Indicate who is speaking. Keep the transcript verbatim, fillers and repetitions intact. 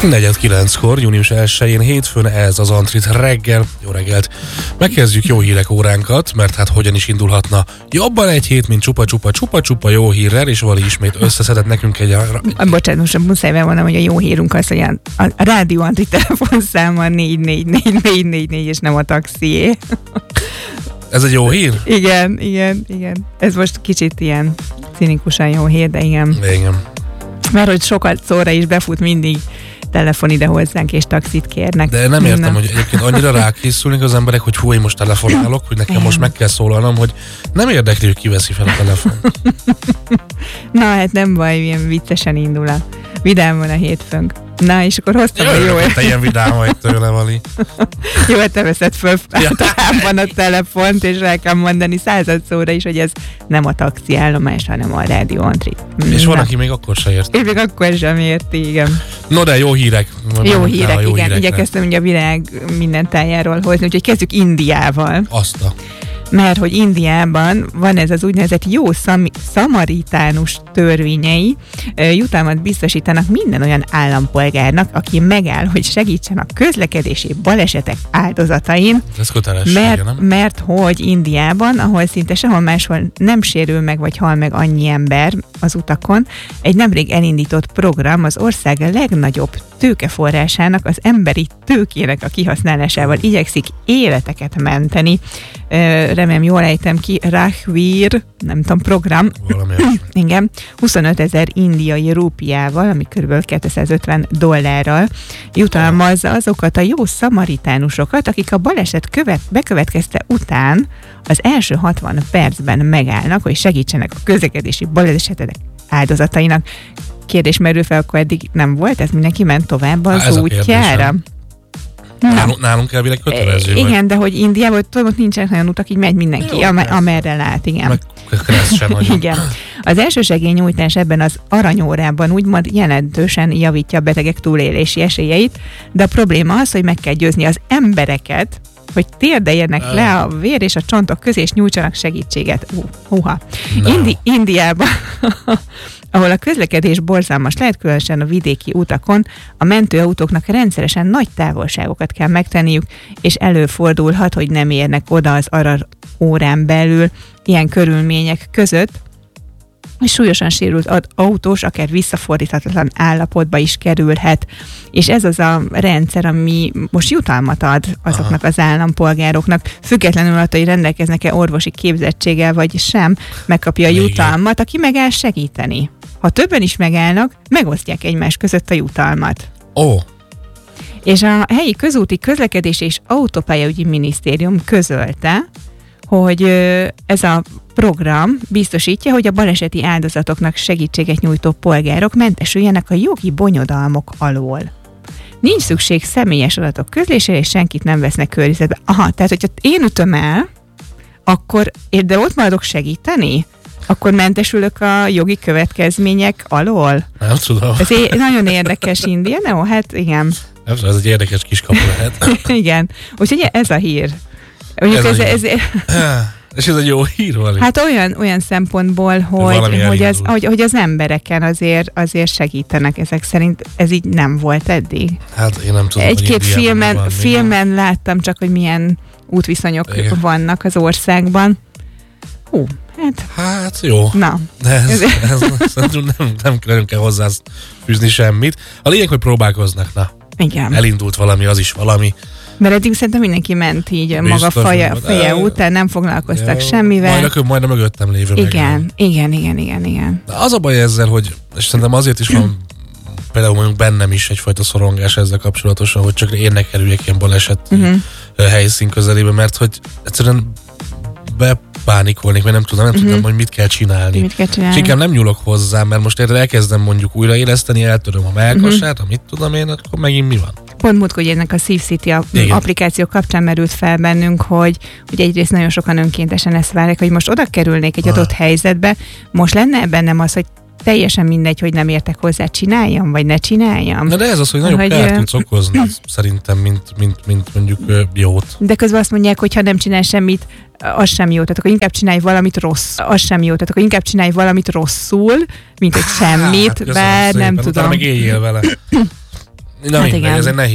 Speaker 1: negyven kilenckor, június elsején hétfőn ez az Antrit reggel. Jó reggelt! Megkezdjük jó hírek óránkat, mert hát hogyan is indulhatna jobban egy hét, mint csupa-csupa-csupa-csupa jó hírrel, és Vali ismét összeszedett nekünk egy...
Speaker 2: Bocsánat, most muszáj elmondom, hogy a jó hírunk az, hogy a, a Rádió Antrit telefonszáma négy négy négy négy négy négy, és nem a taxié.
Speaker 1: Ez egy jó hír?
Speaker 2: Igen, igen, igen. Ez most kicsit ilyen cinikusan jó hír, de igen.
Speaker 1: Igen.
Speaker 2: Mert hogy sokat szóra is befut mindig telefon ide hozzánk, és taxit kérnek.
Speaker 1: De nem értem, Na. hogy egyébként annyira rákészülnek az emberek, hogy hú, én most telefonálok, hogy nekem most meg kell szólalnom, hogy nem érdekli, hogy kiveszi fel a telefon.
Speaker 2: Na, hát nem baj, ilyen viccesen indul a vidámon a hétfőnk. Na, és akkor hoztam a jó...
Speaker 1: Te ilyen vidám vagy tőle, Vali.
Speaker 2: Jó, hogy te veszed föl általában a telefont, és el kell mondani század szóra is, hogy ez nem a taxi állomás, hanem a Rádió Antrit.
Speaker 1: És van, aki még akkor se érti.
Speaker 2: És még akkor sem érti, igen.
Speaker 1: No, de jó hírek.
Speaker 2: Jó hírek, jó igen. Igyekeztem ugye a világ minden tájáról hozni, úgyhogy kezdjük Indiával.
Speaker 1: Azt a...
Speaker 2: Mert hogy Indiában van ez az úgynevezett jó szam- szamaritánus törvényei, jutalmat biztosítanak minden olyan állampolgárnak, aki megáll, hogy segítsen a közlekedési balesetek áldozatain.
Speaker 1: Ez kötelesség,
Speaker 2: mert,
Speaker 1: nem?
Speaker 2: mert hogy Indiában, ahol szinte sehol máshol nem sérül meg, vagy hal meg annyi ember az utakon, egy nemrég elindított program az ország legnagyobb tőkeforrásának, az emberi tőkének a kihasználásával igyekszik életeket menteni. Remélem jól ejtem ki, Rahvir, nem tudom, program. Igen, huszonöt ezer indiai rúpiával, ami kb. kétszázötven dollárral jutalmazza azokat a jó szamaritánusokat, akik a baleset követ, bekövetkezte után az első hatvan percben megállnak, hogy segítsenek a közlekedési balesetek áldozatainak. Kérdés merül fel, akkor eddig nem volt, ez mindenki ment tovább az
Speaker 1: Há,
Speaker 2: útjára.
Speaker 1: Nálunk, nálunk elvileg kötelező.
Speaker 2: Igen, vagy. De hogy Indiában ott nincsenek nagyon utak, így megy mindenki, Jó, am- amerre lát, igen.
Speaker 1: Meg sem
Speaker 2: igen. Az elsősegélynyújtás ebben az aranyórában úgymond jelentősen javítja a betegek túlélési esélyeit, de a probléma az, hogy meg kell győzni az embereket, hogy térdeljenek uh. le a vér és a csontok közé, és nyújtsanak segítséget. Uh, uha. Indi- Indiában... ahol a közlekedés borzalmas lehet, különösen a vidéki utakon, a mentőautóknak rendszeresen nagy távolságokat kell megtenniük, és előfordulhat, hogy nem érnek oda az arar órán belül ilyen körülmények között, és súlyosan sérült autós, akár visszafordíthatatlan állapotba is kerülhet. És ez az a rendszer, ami most jutalmat ad azoknak Aha. az állampolgároknak, függetlenül attól, hogy rendelkeznek-e orvosi képzettséggel, vagy sem, megkapja a jutalmat, aki megáll segíteni. Ha többen is megállnak, megosztják egymás között a jutalmat.
Speaker 1: Ó. Oh.
Speaker 2: És a helyi közúti közlekedés és autópályaügyi minisztérium közölte, hogy ez a program biztosítja, hogy a baleseti áldozatoknak segítséget nyújtó polgárok mentesüljenek a jogi bonyodalmok alól. Nincs szükség személyes adatok közlésére, és senkit nem vesznek környezetbe. Aha, tehát hogyha én ütöm el, akkor, de ott maradok segíteni, akkor mentesülök a jogi következmények alól?
Speaker 1: Nem tudom.
Speaker 2: Ez é- nagyon érdekes India, no, hát igen.
Speaker 1: Nem tudom, ez egy érdekes kis kapu lehet.
Speaker 2: Igen, úgyhogy ez a hír.
Speaker 1: Ez, ez, ez, ez, és ez egy jó hír, Vali?
Speaker 2: Hát olyan, olyan szempontból, hogy, hogy, az, hogy, hogy az embereken azért, azért segítenek ezek szerint. Ez így nem volt eddig.
Speaker 1: Hát én nem tudom.
Speaker 2: Egy-két filmen, filmen láttam csak, hogy milyen útviszonyok Igen. vannak az országban. Hú, hát...
Speaker 1: Hát jó.
Speaker 2: Na.
Speaker 1: De ez, ez, ez nem, nem, nem kell hozzá fűzni semmit. A lényeg, hogy próbálkoznak, na.
Speaker 2: Igen.
Speaker 1: Elindult valami, az is valami.
Speaker 2: Mert eddig szerintem mindenki ment így Biztos maga feje, feje után, nem foglalkoztak ja, semmivel.
Speaker 1: Majd a, majd a mögöttem lévő
Speaker 2: igen,
Speaker 1: meg.
Speaker 2: Igen, igen, igen, igen.
Speaker 1: De az a baj ezzel, hogy és szerintem azért is van például mondjuk bennem is egyfajta szorongás ezzel kapcsolatosan, hogy csak én ne kerüljek ilyen baleset uh-huh. helyszín közelébe, mert hogy egyszerűen bepánikolnék, mert nem tudom, nem uh-huh. tudom, hogy mit kell csinálni.
Speaker 2: Mit kell csinálni?
Speaker 1: És inkább nem nyúlok hozzá, mert most érted elkezdem mondjuk újraéleszteni, eltöröm a mellkasát, uh-huh. amit tudom én, akkor megint mi van?
Speaker 2: Pont múlt, hogy ennek a SafeCity applikáció kapcsán merült fel bennünk, hogy, hogy egyrészt nagyon sokan önkéntesen ezt várják, hogy most oda kerülnék egy adott ah. helyzetbe, most lenne bennem az, hogy teljesen mindegy, hogy nem értek hozzá, csináljam, vagy ne csináljam.
Speaker 1: Na de ez az, hogy nagyobb kárt tudsz okozni, szerintem, mint, mint, mint mondjuk jót.
Speaker 2: De közben azt mondják, hogy ha nem csinál semmit, az sem jó. Tehát akkor inkább csinálj valamit rossz. Az sem jó. Tehát akkor inkább csinálj valamit rosszul, mint hogy semmit, hát, bár nem tudom.
Speaker 1: Utána meg éljél vele. Na
Speaker 2: Hát
Speaker 1: mindegy,
Speaker 2: igen.
Speaker 1: ez egy nehéz